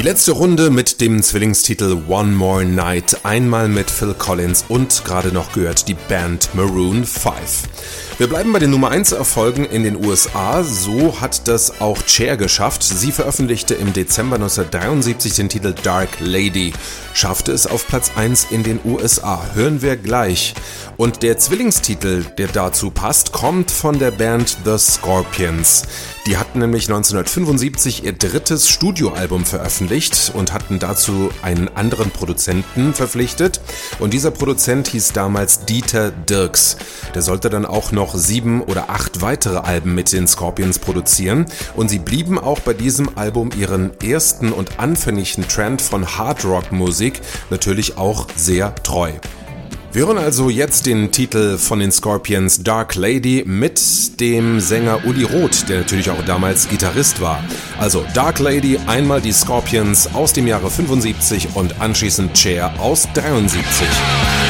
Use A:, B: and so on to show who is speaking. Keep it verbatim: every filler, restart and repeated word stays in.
A: Die letzte Runde mit dem Zwillingstitel One More Night, einmal mit Phil Collins und gerade noch gehört die Band Maroon five. Wir bleiben bei den Nummer eins Erfolgen in den U S A, so hat das auch Cher geschafft. Sie veröffentlichte im Dezember neunzehnhundertdreiundsiebzig den Titel Dark Lady, schaffte es auf Platz eins in den U S A, hören wir gleich. Und der Zwillingstitel, der dazu passt, kommt von der Band The Scorpions. Die hatten nämlich neunzehnhundertfünfundsiebzig ihr drittes Studioalbum veröffentlicht und hatten dazu einen anderen Produzenten verpflichtet. Und dieser Produzent hieß damals Dieter Dierks. Der sollte dann auch noch sieben oder acht weitere Alben mit den Scorpions produzieren. Und sie blieben auch bei diesem Album ihren ersten und anfänglichen Trend von Hardrock-Musik natürlich auch sehr treu. Wir hören also jetzt den Titel von den Scorpions Dark Lady mit dem Sänger Uli Roth, der natürlich auch damals Gitarrist war. Also Dark Lady, einmal die Scorpions aus dem Jahre fünfundsiebzig und anschließend Cher aus dreiundsiebzig.